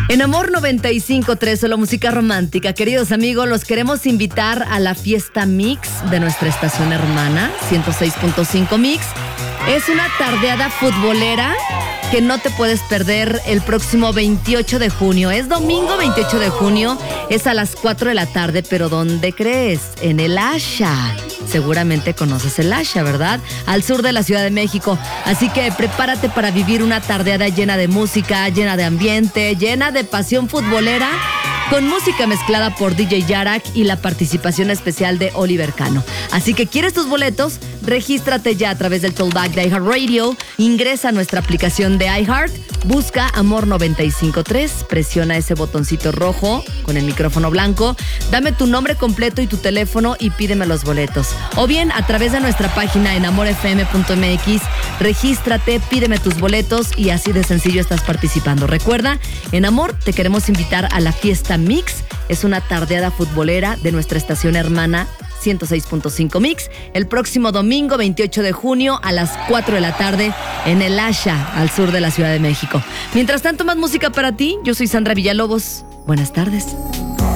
En Amor 95.3, solo música romántica. Queridos amigos, los queremos invitar a la fiesta Mix de nuestra estación hermana, 106.5 Mix. Es una tardeada futbolera que no te puedes perder el próximo 28 de junio. Es domingo 28 de junio, es a las 4 de la tarde, pero ¿dónde crees? En el Asha. Seguramente conoces el Asha, ¿verdad? Al sur de la Ciudad de México. Así que prepárate para vivir una tardeada llena de música, llena de ambiente, llena de pasión futbolera, con música mezclada por DJ Yarak y la participación especial de Oliver Cano. Así que, ¿quieres tus boletos? Regístrate ya a través del Tollback de iHeartRadio, ingresa a nuestra aplicación de iHeart, busca Amor 95.3, presiona ese botoncito rojo con el micrófono blanco, dame tu nombre completo y tu teléfono y pídeme los boletos. O bien, a través de nuestra página en amorfm.mx, regístrate, pídeme tus boletos y así de sencillo estás participando. Recuerda, en Amor te queremos invitar a la fiesta Mix. Es una tardeada futbolera de nuestra estación hermana 106.5 Mix, el próximo domingo 28 de junio a las 4 de la tarde en el Asha, al sur de la Ciudad de México. Mientras tanto, más música para ti. Yo soy Sandra Villalobos. Buenas tardes.